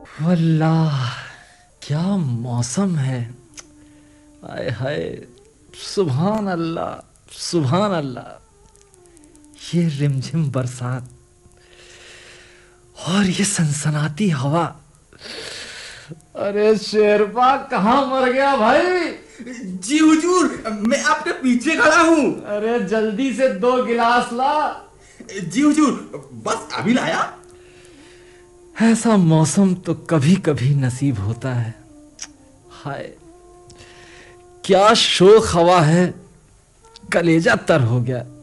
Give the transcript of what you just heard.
वल्लाह क्या मौसम है। आय हाय, सुभान अल्लाह, सुभान अल्लाह। ये रिमझिम बरसात और ये सनसनाती हवा। अरे शेरपा कहाँ मर गया भाई? जी हुजूर, मैं आपके पीछे खड़ा हूँ। अरे जल्दी से 2 गिलास ला। जी हुजूर, बस अभी लाया। ऐसा मौसम तो कभी कभी नसीब होता है। हाय, क्या शोख हवा है, कलेजा तर हो गया।